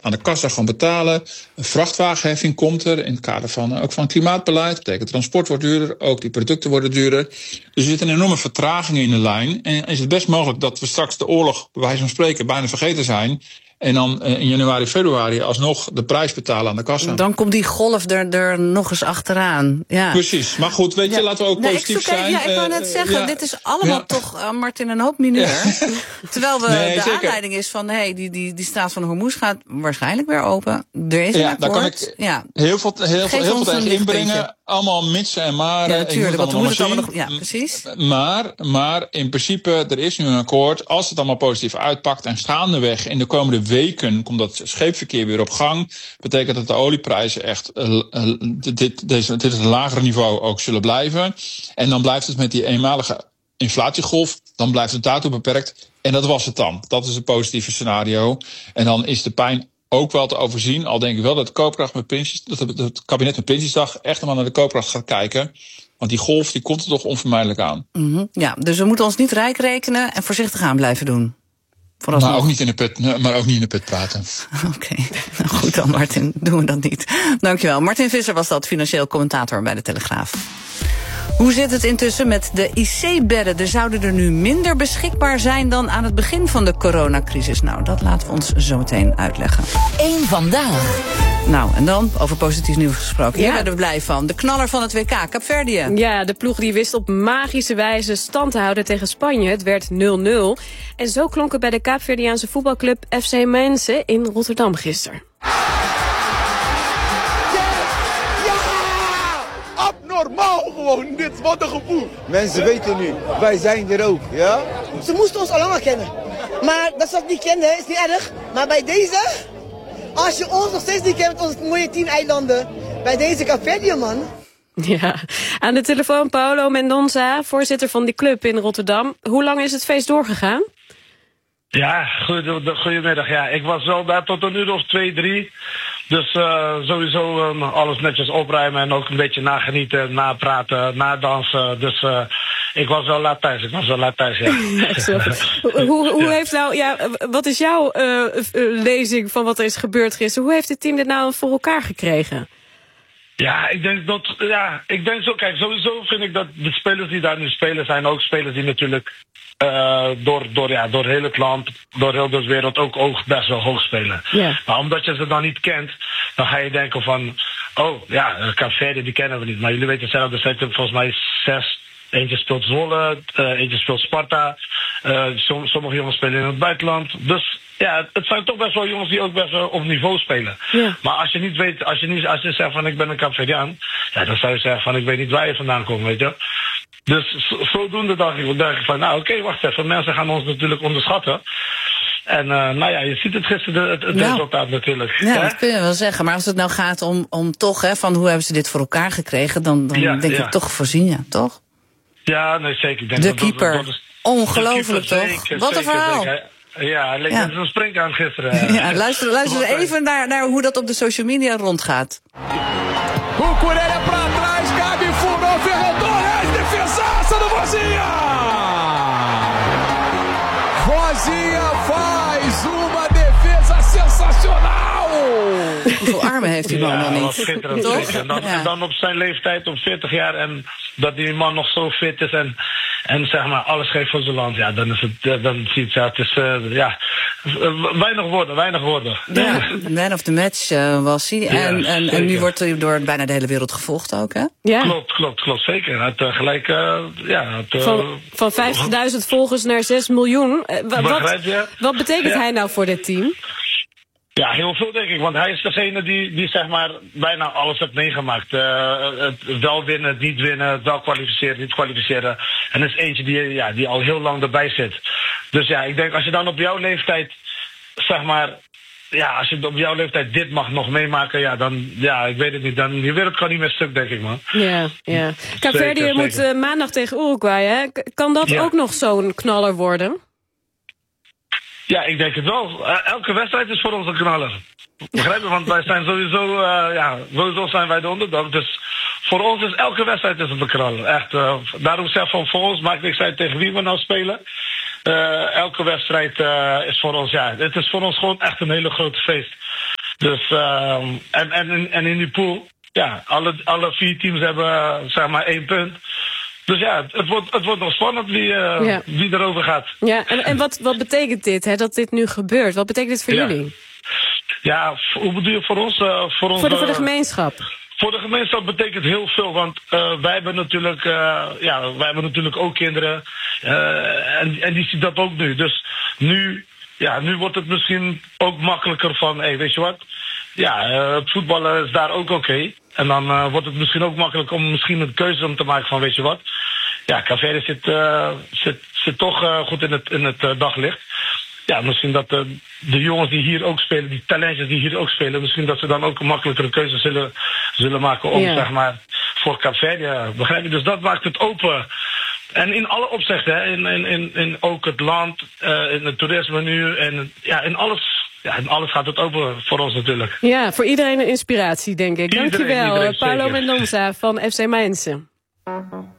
aan de kassa gewoon betalen. Een vrachtwagenheffing komt er in het kader van ook van klimaatbeleid. Dat betekent transport wordt duurder, ook die producten worden duurder. Dus er zit een enorme vertraging in de lijn. En is het best mogelijk dat we straks de oorlog, bij wijze van spreken, bijna vergeten zijn. En dan in januari, februari alsnog de prijs betalen aan de kassa. Dan komt die golf er nog eens achteraan. Ja. Precies. Maar goed, weet je, laten we ook positief zijn. Ja, ik wou net zeggen, dit is allemaal toch, Martin, een hoop mineur. Ja. Terwijl de aanleiding is van, die straat van Hormuz gaat waarschijnlijk weer open. Er is een akkoord. Daar kan ik heel veel tegen inbrengen. Allemaal mitsen en maren. Ja, natuurlijk, want we moeten het allemaal nog... Ja, precies. Maar in principe, er is nu een akkoord. Als het allemaal positief uitpakt en gaandeweg in de komende weken komt dat scheepverkeer weer op gang. Betekent dat de olieprijzen echt dit lagere niveau ook zullen blijven. En dan blijft het met die eenmalige inflatiegolf, dan blijft het daartoe beperkt. En dat was het dan. Dat is het positieve scenario. En dan is de pijn ook wel te overzien. Al denk ik wel dat de koopkracht met het kabinet met Prinsjesdag echt maar naar de koopkracht gaat kijken. Want die golf die komt er toch onvermijdelijk aan. Mm-hmm. Ja, dus we moeten ons niet rijk rekenen en voorzichtig aan blijven doen. Maar ook niet in de put praten. Oké, nou goed dan Martin, doen we dat niet. Dankjewel. Martin Visser was dat, financieel commentator bij de Telegraaf. Hoe zit het intussen met de IC-bedden? Er zouden er nu minder beschikbaar zijn dan aan het begin van de coronacrisis. Nou, dat laten we ons zo meteen uitleggen. Eén vandaag. Nou, en dan, over positief nieuws gesproken. Hier werden we blij van. De knaller van het WK, Kaapverdië. Ja, de ploeg die wist op magische wijze stand te houden tegen Spanje. Het werd 0-0. En zo klonk het bij de Kaapverdiaanse voetbalclub FC Mensen in Rotterdam gisteren. Normaal gewoon, dit, wat een gevoel. Mensen weten nu, wij zijn er ook, ja? Ze moesten ons al langer kennen. Maar dat ze het niet kenden, is niet erg. Maar bij deze, als je ons nog steeds niet kent met onze mooie 10 eilanden, bij deze Kaapverdië, man. Ja, aan de telefoon Paolo Mendonça, voorzitter van die club in Rotterdam. Hoe lang is het feest doorgegaan? Ja, goedemiddag. Ja, ik was wel daar tot een uur of 2, 3. Dus sowieso alles netjes opruimen en ook een beetje nagenieten, napraten, nadansen. Dus ik was wel laat thuis. Ja. Hoe heeft nou, wat is jouw lezing van wat er is gebeurd gisteren? Hoe heeft het team dit nou voor elkaar gekregen? Ja, ik denk zo. Kijk, sowieso vind ik dat de spelers die daar nu spelen zijn ook spelers die natuurlijk door heel het land, door heel de wereld ook best wel hoog spelen. Yeah. Maar omdat je ze dan niet kent, dan ga je denken van, Kaapverdië, die kennen we niet. Maar jullie weten zelf, er zijn volgens mij 6. Eentje speelt Zwolle, eentje speelt Sparta. Sommige jongens spelen in het buitenland. Dus ja, het zijn toch best wel jongens die ook best wel op niveau spelen. Ja. Maar als je niet weet, als je zegt van ik ben een Kaapverdiaan, dan zou je zeggen van ik weet niet waar je vandaan komt, weet je. Dus zodoende dacht ik van oké, wacht even, mensen gaan ons natuurlijk onderschatten. En je ziet het gisteren, het resultaat natuurlijk. Ja, dat kun je wel zeggen. Maar als het nou gaat om toch, van hoe hebben ze dit voor elkaar gekregen, dan denk ik toch voorzien, toch? Ja, nee, zeker. De keeper. Ongelooflijk, toch? Wat een verhaal. Ja, het is een springkaan gisteren. Ja, luister even naar hoe dat op de social media rondgaat. Cucurella pra trás, Gabi furou, Ferran Torres, defensaça do Vozinha! Vozinha faz uma defesa sensacional! Hoeveel armen heeft die man dan niet? Schitterend. Toch? En dan op zijn leeftijd, op 40 jaar, en dat die man nog zo fit is en zeg maar alles geeft voor zijn land. Ja, dan is het, dan ziet het is weinig woorden. Ja, man of the match was hij. En nu wordt hij door bijna de hele wereld gevolgd ook, hè? Ja. Klopt, zeker. Het gelijk, van 50.000 volgers naar 6 miljoen. Wat betekent hij nou voor dit team? Ja, heel veel denk ik, want hij is degene die zeg maar bijna alles heeft meegemaakt. Het wel winnen, het niet winnen, het wel kwalificeren, niet kwalificeren. En dat is eentje die al heel lang erbij zit. Dus ja, ik denk als je dan op jouw leeftijd, zeg maar, als je op jouw leeftijd dit mag nog meemaken, dan, ik weet het niet, dan je wereld kan niet meer stuk, denk ik, man. Ja. Kaapverdië moet maandag tegen Uruguay, hè? Kan dat ook nog zo'n knaller worden? Ja, ik denk het wel. Elke wedstrijd is voor ons een knaller. Begrijp je? Want wij zijn sowieso zijn wij de onderdog. Dus voor ons is elke wedstrijd een knaller. Echt. Daarom zeg ik voor ons maakt niks uit tegen wie we nou spelen. Elke wedstrijd is voor ons, het is voor ons gewoon echt een hele grote feest. Dus, en in die pool, ja, alle 4 teams hebben zeg maar 1 punt. Dus ja, het wordt nog spannend wie erover gaat. Ja, en wat betekent dit, hè, dat dit nu gebeurt? Wat betekent dit voor jullie? Ja, hoe bedoel je voor ons? Voor de gemeenschap. Voor de gemeenschap betekent heel veel, want wij hebben natuurlijk ook kinderen. En die zien dat ook nu. Dus nu wordt het misschien ook makkelijker van, weet je wat? Ja, het voetballen is daar ook oké. En dan wordt het misschien ook makkelijk om misschien een keuze om te maken van, weet je wat? Ja, Caveres zit toch goed in het daglicht. Ja, misschien dat de jongens die hier ook spelen, die talentjes die hier ook spelen, misschien dat ze dan ook een makkelijkere keuze zullen maken om, zeg maar, voor Caveres. Begrijp je? Dus dat maakt het open. En in alle opzichten, hè, in ook het land, in het toerisme nu, en ja, in alles gaat het open voor ons natuurlijk. Ja, voor iedereen een inspiratie, denk ik. Dankjewel, Paulo Mendonça van FC Mainz.